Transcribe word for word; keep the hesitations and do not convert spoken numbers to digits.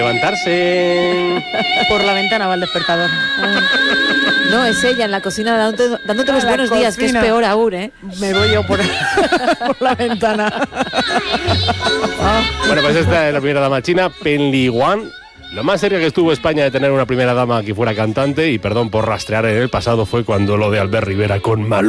levantarse. Por la ventana va el despertador. No, es ella en la cocina dándote, dándote los buenos días, que es peor aún, ¿eh? Me voy yo por, por la ventana. Bueno, pues esta es la primera dama china, Pen Liyuan. Lo más serio que estuvo España de tener una primera dama que fuera cantante, y perdón por rastrear en el pasado, fue cuando lo de Albert Rivera con Malú.